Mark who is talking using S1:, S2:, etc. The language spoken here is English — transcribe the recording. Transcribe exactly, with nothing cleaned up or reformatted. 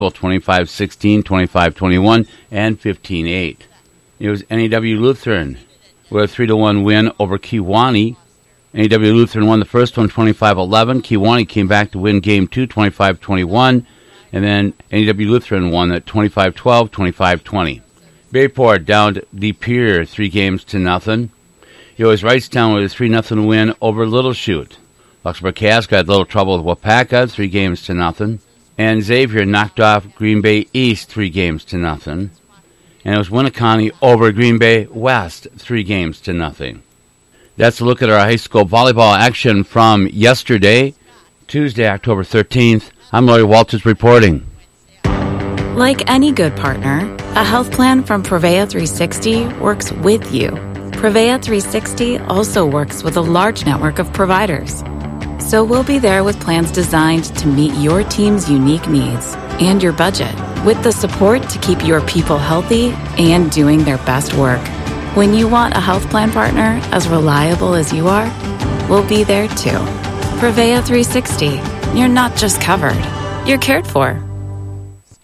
S1: twenty-five sixteen, twenty-five twenty-one, and fifteen eight. It was N A W Lutheran with a three to one win over Kewanee. N A W Lutheran won the first one twenty-five eleven. Kewanee came back to win game two, twenty-five twenty-one. And then N A W Lutheran won at twenty-five twelve, twenty-five twenty. Bayport downed De Pere three games to nothing. It was Wrightstown with a three nothing win over Little Chute. Luxembourg Cass got a little trouble with Wapaka, three games to nothing. And Xavier knocked off Green Bay East three games to nothing. And it was Winneconne over Green Bay West three games to nothing. That's a look at our high school volleyball action from yesterday, Tuesday, October thirteenth. I'm Laurie Walters reporting.
S2: Like any good partner, a health plan from Prevea three sixty works with you. Prevea three sixty also works with a large network of providers. So we'll be there with plans designed to meet your team's unique needs and your budget, with the support to keep your people healthy and doing their best work. When you want a health plan partner as reliable as you are, we'll be there too. Prevea three sixty. You're not just covered, you're cared for.